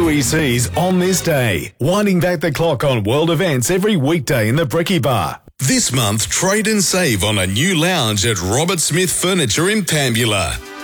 QEC's On This Day, winding back the clock on world events every weekday in the Bricky Bar. This month, trade and save on a new lounge at Robert Smith Furniture in Pambula.